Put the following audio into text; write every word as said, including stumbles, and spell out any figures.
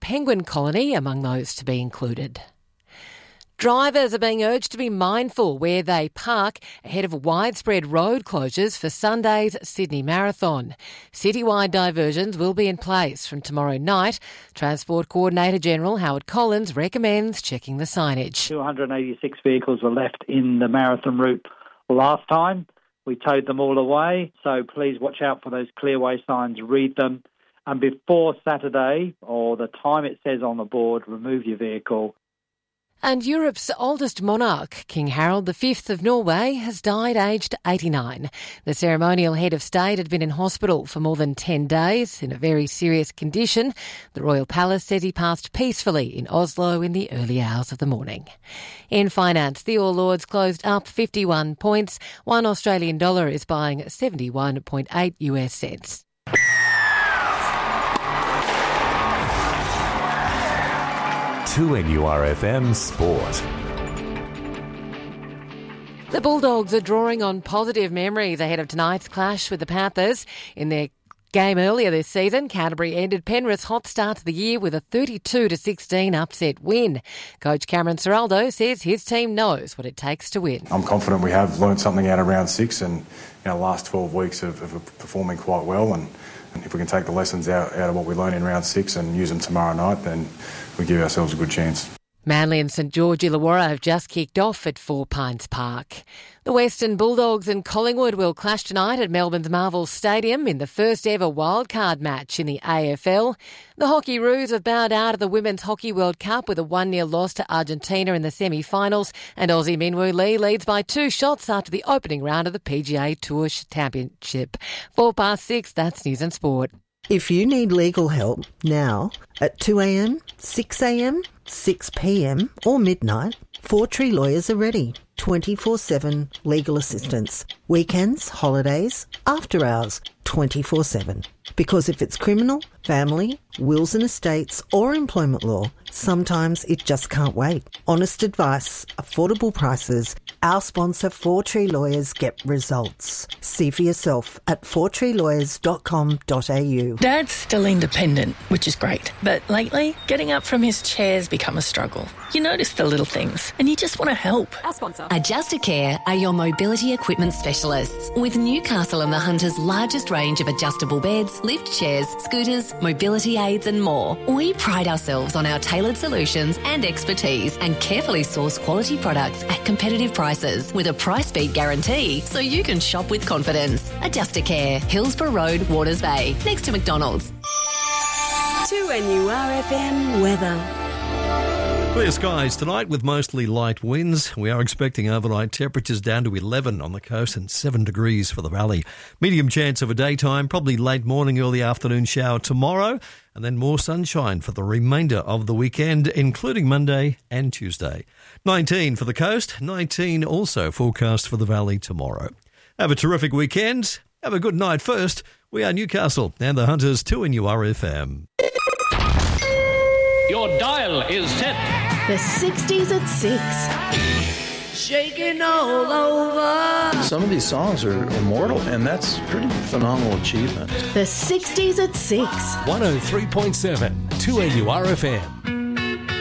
penguin colony among those to be included. Drivers are being urged to be mindful where they park ahead of widespread road closures for Sunday's Sydney Marathon. Citywide diversions will be in place from tomorrow night. Transport Coordinator General Howard Collins recommends checking the signage. two hundred eighty-six vehicles were left in the marathon route last time. We towed them all away, so please watch out for those clearway signs, read them. And before Saturday, or the time it says on the board, remove your vehicle. And Europe's oldest monarch, King Harold the Fifth of Norway, has died aged eighty-nine. The ceremonial head of state had been in hospital for more than ten days in a very serious condition. The royal palace says he passed peacefully in Oslo in the early hours of the morning. In finance, the All Ords closed up fifty-one points. One Australian dollar is buying seventy-one point eight U S cents. two N U R F M Sport. The Bulldogs are drawing on positive memories ahead of tonight's clash with the Panthers. In their game earlier this season, Canterbury ended Penrith's hot start to the year with a thirty-two to sixteen upset win. Coach Cameron Ciraldo says his team knows what it takes to win. I'm confident we have learned something out of round six, and you know, the last twelve weeks of, of performing quite well. And, and if we can take the lessons out, out of what we learned in round six and use them tomorrow night, then we give ourselves a good chance. Manly and St George Illawarra have just kicked off at Four Pines Park. The Western Bulldogs and Collingwood will clash tonight at Melbourne's Marvel Stadium in the first ever wildcard match in the A F L. The Hockey Roos have bowed out of the Women's Hockey World Cup with a one nil loss to Argentina in the semi-finals, and Aussie Minwoo Lee leads by two shots after the opening round of the P G A Tour Championship. Four past six, that's News and Sport. If you need legal help now at two a.m, six a.m, six p.m or midnight, Four Tree Lawyers are ready. twenty-four seven legal assistance. Weekends, holidays, after hours, twenty-four seven. Because if it's criminal, family, wills and estates or employment law, sometimes it just can't wait. Honest advice, affordable prices. Our sponsor, Four Tree Lawyers, get results. See for yourself at four tree lawyers dot com dot a u. Dad's still independent, which is great. But lately, getting up from his chair's become a struggle. You notice the little things and you just want to help. Our sponsor. Adjustacare are your mobility equipment specialists. With Newcastle and the Hunter's largest range of adjustable beds, lift chairs, scooters, mobility aids and more. We pride ourselves on our tailored solutions and expertise and carefully source quality products at competitive prices with a price beat guarantee so you can shop with confidence. Adjustacare, Hillsborough Road, Waters Bay, next to McDonald's. two N U R F M weather. Clear skies tonight with mostly light winds. We are expecting overnight temperatures down to eleven on the coast and seven degrees for the valley. Medium chance of a daytime, probably late morning, early afternoon shower tomorrow, and then more sunshine for the remainder of the weekend, including Monday and Tuesday. nineteen for the coast, nineteen also forecast for the valley tomorrow. Have a terrific weekend. Have a good night first. We are Newcastle and the Hunters, two N U R F M. Your dial is set. The sixties at six. Shaking all over. Some of these songs are immortal, and that's a pretty phenomenal achievement. The sixties at six. one oh three point seven, two N U R F M.